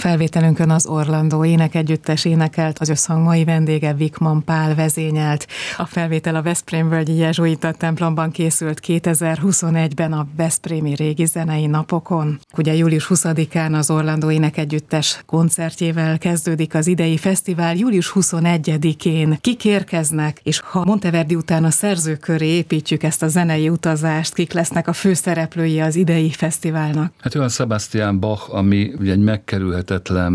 Felvételünkön az Orlandó Énekegyüttes énekelt, az összhang mai vendége Vikman Pál vezényelt. A felvétel a Veszprémvölgyi jezsuita templomban készült 2021-ben a Veszprémi Régi Zenei Napokon. Ugye július 20-án az Orlandó Énekegyüttes koncertjével kezdődik az idei fesztivál, július 21-én kik érkeznek, és ha Monteverdi után a szerzők köré építjük ezt a zenei utazást, kik lesznek a főszereplői az idei fesztiválnak? Hát Johann Sebastian Bach, ami ugye egy megkerülhetetlen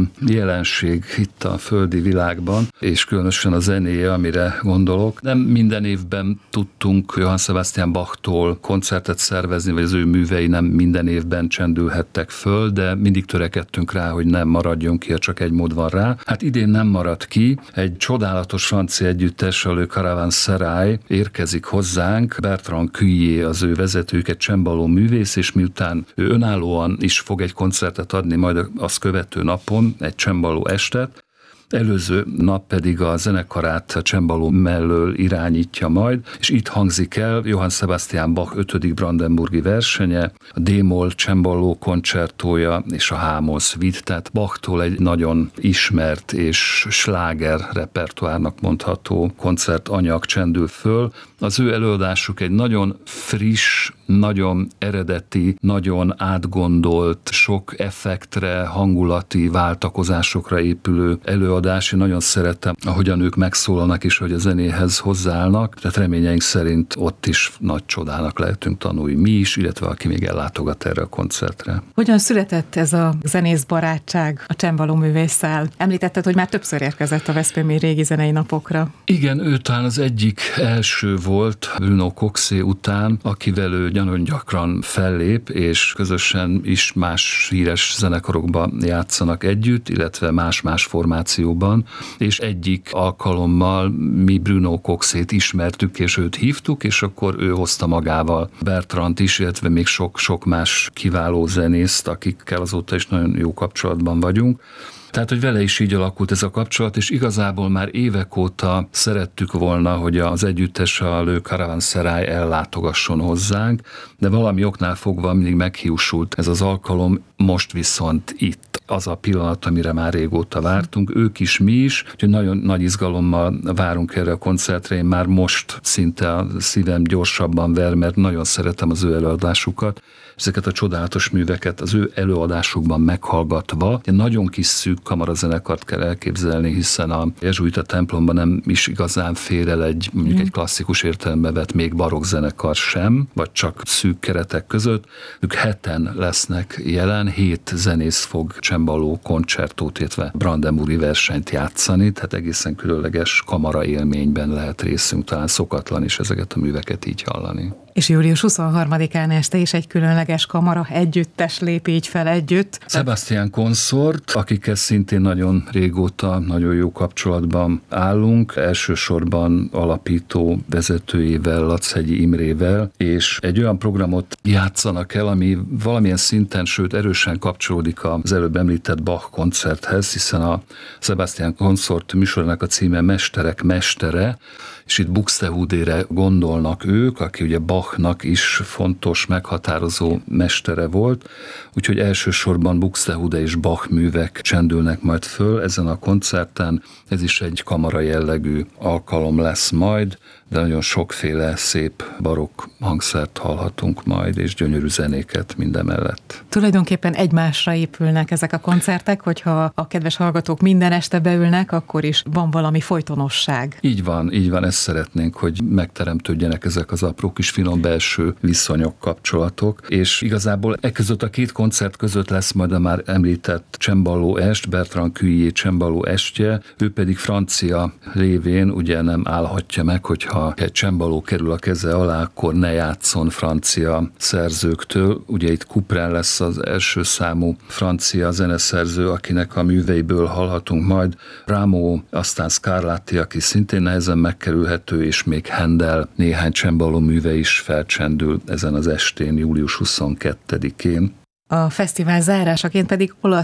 jelenség itt a földi világban, és különösen a zenéje, amire gondolok. Nem minden évben tudtunk Johann Sebastian Bachtól koncertet szervezni, vagy az ő művei nem minden évben csendülhettek föl, de mindig törekedtünk rá, hogy nem maradjon ki, csak egy mód van rá. Hát idén nem maradt ki. Egy csodálatos francia együttes, a Le Caravansérail érkezik hozzánk. Bertrand Cuillet az ő vezetők, egy csembaló művész, és miután ő önállóan is fog egy koncertet adni, majd azt követő napon egy csembaló estet, előző nap pedig a zenekarát a csembaló mellől irányítja majd, és itt hangzik el Johann Sebastian Bach 5. brandenburgi versenye, a D-moll csembaló koncertója és a H-moll suite, tehát Bachtól egy nagyon ismert és sláger repertoárnak mondható koncertanyag csendül föl. Az ő előadásuk egy nagyon friss, nagyon eredeti, nagyon átgondolt, sok effektre, hangulati váltakozásokra épülő előadás. Én nagyon szeretem, ahogyan ők megszólalnak és hogy a zenéhez hozzáállnak, tehát reményeink szerint ott is nagy csodának lehetünk tanulni mi is, illetve aki még ellátogat erre a koncertre. Hogyan született ez a zenész barátság a csembaló művésszel? Említetted, hogy már többször érkezett a Veszprémi Régi Zenei Napokra. Igen, ő talán az egyik első volt Bruno Coxé után, akivel ő nagyon gyakran fellép, és közösen is más híres zenekarokban játszanak együtt, illetve más-más formációban, és egyik alkalommal mi Bruno Coxét ismertük, és őt hívtuk, és akkor ő hozta magával Bertrand is, illetve még sok más kiváló zenészt, akikkel azóta is nagyon jó kapcsolatban vagyunk. Tehát, hogy vele is így alakult ez a kapcsolat, és igazából már évek óta szerettük volna, hogy az együttes, a Le Caravansérail ellátogasson hozzánk, de valami oknál fogva mindig meghiúsult ez az alkalom, most viszont itt az a pillanat, amire már régóta vártunk, ők is, mi is, úgyhogy nagyon nagy izgalommal várunk erre a koncertre, én már most szinte a szívem gyorsabban ver, mert nagyon szeretem az ő előadásukat, ezeket a csodálatos műveket az ő előadásukban meghallgatva, egy nagyon kis szűk kamarazenekart kell elképzelni, hiszen a jezsuita templomban nem is igazán fér el mondjuk egy klasszikus értelembe vett még barokk zenekar sem, vagy csak szűk keretek között. Ők 7-en lesznek jelen, 7 zenész fog csembaló koncertót, illetve brandenburgi versenyt játszani, tehát egészen különleges kamara élményben lehet részünk, talán szokatlan is ezeket a műveket így hallani. És július 23-án este is egy különleges kamara együttes lép így fel együtt. Sebastian Consort, akikkel szintén nagyon régóta nagyon jó kapcsolatban állunk, elsősorban alapító vezetőjével, Lachegyi Imrével, és egy olyan programot játszanak el, ami valamilyen szinten, sőt erősen kapcsolódik az előbb említett Bach koncerthez, hiszen a Sebastian Consort műsornak a címe Mesterek mestere, és itt Buxtehudére gondolnak ők, aki ugye Bachnak is fontos, meghatározó mestere volt, úgyhogy elsősorban Buxtehude és Bach művek csendülnek majd föl ezen a koncerten. Ez is egy kamara jellegű alkalom lesz majd, de nagyon sokféle szép barokk hangszert hallhatunk majd, és gyönyörű zenéket mindemellett. Tulajdonképpen egymásra épülnek ezek a koncertek, hogyha a kedves hallgatók minden este beülnek, akkor is van valami folytonosság. Így van, ezt szeretnénk, hogy megteremtődjenek ezek az apró kis finom belső viszonyok, kapcsolatok, és igazából között a két koncert között lesz majd a már említett csembaló est, Bertrand Cuillet csembaló estje, ő pedig francia révén ugye nem állhatja meg, hogyha egy csembaló kerül a keze alá, akkor ne játszon francia szerzőktől. Ugye itt Couperin lesz az első számú francia zeneszerző, akinek a műveiből hallhatunk majd. Rameau, aztán Scarlatti, aki szintén nehezen megkerülhető, és még Handel néhány csembaló műve is felcsendül ezen az estén, július 22-én. A fesztivál zárásaként pedig olasz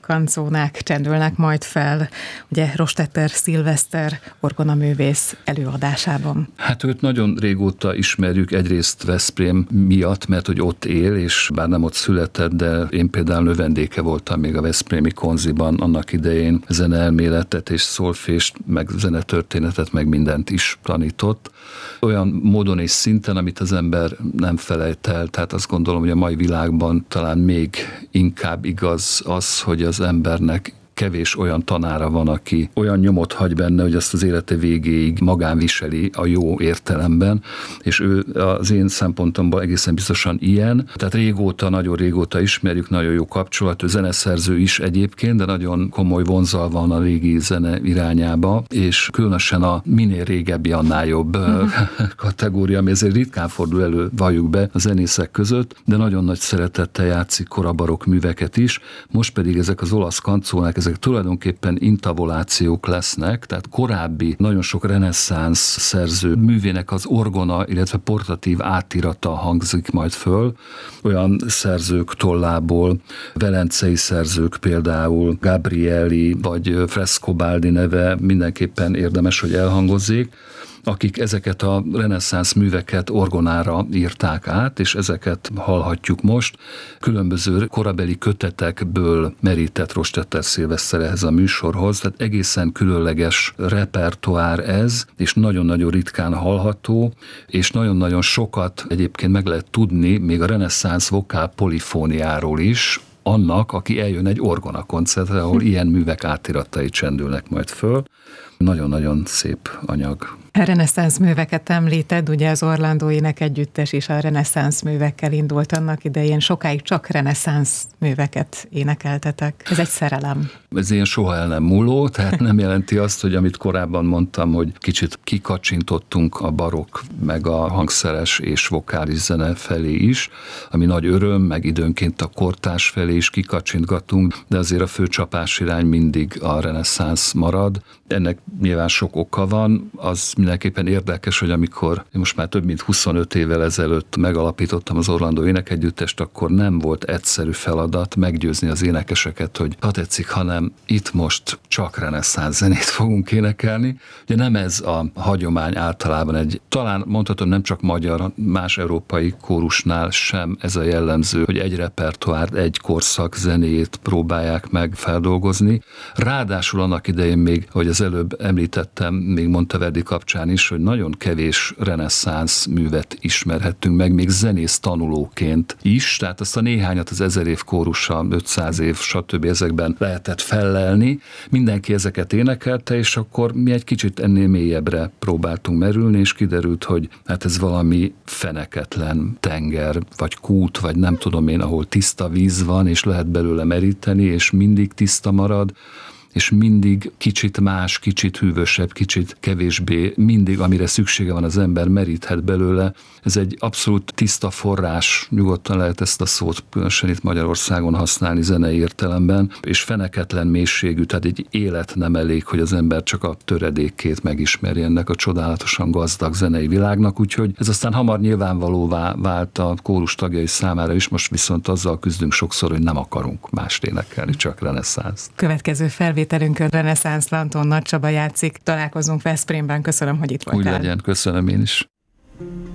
kancónák csendülnek majd fel, ugye Rostetter Szilveszter orgonaművész előadásában. Hát őt nagyon régóta ismerjük, egyrészt Veszprém miatt, mert hogy ott él, és bár nem ott született, de én például növendéke voltam még a veszprémi konziban annak idején, zeneelméletet és szolfést, meg zenetörténetet, meg mindent is tanított. Olyan módon és szinten, amit az ember nem felejt el. Tehát azt gondolom, hogy a mai világban talán még inkább igaz az, hogy az embernek kevés olyan tanára van, aki olyan nyomot hagy benne, hogy azt az élete végéig magán viseli a jó értelemben, és ő az én szempontomban egészen biztosan ilyen. Tehát régóta, nagyon régóta ismerjük, nagyon jó kapcsolat, ő zeneszerző is egyébként, de nagyon komoly vonzal van a régi zene irányába, és különösen a minél régebbi, annál jobb kategória, ami ezért ritkán fordul elő, valljuk be, a zenészek között, de nagyon nagy szeretettel játszik korabarokk műveket is. Most pedig ezek az olasz kancónák, ezek tulajdonképpen intavolációk lesznek, tehát korábbi, nagyon sok reneszánsz szerző művének az orgona, illetve portatív átirata hangzik majd föl. Olyan szerzők tollából, velencei szerzők például, Gabrieli vagy Frescobaldi neve mindenképpen érdemes, hogy elhangozzék, akik ezeket a reneszánsz műveket orgonára írták át, és ezeket hallhatjuk most. Különböző korabeli kötetekből merített Rostetter Szilveszter ehhez a műsorhoz, tehát egészen különleges repertoár ez, és nagyon-nagyon ritkán hallható, és nagyon-nagyon sokat egyébként meg lehet tudni még a reneszánsz vokál polifóniáról is, annak, aki eljön egy orgona koncertre, ahol ilyen művek átiratai csendülnek majd föl. Nagyon-nagyon szép anyag. A reneszánsz műveket említed, ugye az Orlandó Énekegyüttes is a reneszánsz művekkel indult annak idején, sokáig csak reneszánsz műveket énekeltetek. Ez egy szerelem. Ez ilyen soha el nem múló, tehát nem jelenti azt, hogy amit korábban mondtam, hogy kicsit kikacsintottunk a barokk, meg a hangszeres és vokális zene felé is, ami nagy öröm, meg időnként a kortárs felé is kikacsintgatunk, de azért a főcsapás irány mindig a reneszánsz marad. Ennek nyilván sok oka van, az mindenképpen érdekes, hogy amikor most már több mint 25 évvel ezelőtt megalapítottam az Orlandó Énekegyüttest, akkor nem volt egyszerű feladat meggyőzni az énekeseket, hogy ha tetszik, hanem itt most csak reneszánsz zenét fogunk énekelni. Ugye nem ez a hagyomány általában talán mondhatom nem csak magyar, más európai kórusnál sem ez a jellemző, hogy egy repertoárt, egy korszak zenéjét próbálják meg feldolgozni. Ráadásul annak idején még, ahogy az előbb említettem, még Monteverdi kapcsán is, hogy nagyon kevés reneszánsz művet ismerhettünk meg, még zenész tanulóként is, tehát azt a néhányat az 1000 év kórusa, 500 év, stb. Ezekben lehetett fellelni. Mindenki ezeket énekelte, és akkor mi egy kicsit ennél mélyebbre próbáltunk merülni, és kiderült, hogy hát ez valami feneketlen tenger, vagy kút, vagy nem tudom én, ahol tiszta víz van, és lehet belőle meríteni, és mindig tiszta marad, és mindig kicsit más, kicsit hűvösebb, kicsit kevésbé, mindig, amire szüksége van az ember, meríthet belőle. Ez egy abszolút tiszta forrás, nyugodtan lehet ezt a szót különösen itt Magyarországon használni zenei értelemben, és feneketlen mélységű, tehát egy élet nem elég, hogy az ember csak a töredékét megismerje ennek a csodálatosan gazdag zenei világnak, úgyhogy ez aztán hamar nyilvánvalóvá vált a kórus tagjai számára is, most viszont azzal küzdünk sokszor, hogy nem akarunk mást énekelni, csak reneszánsz. Következő felvételünkön reneszánsz Lanton Nagy Csaba játszik. Találkozunk Veszprémben. Köszönöm, hogy itt voltál. Úgy legyen, köszönöm én is.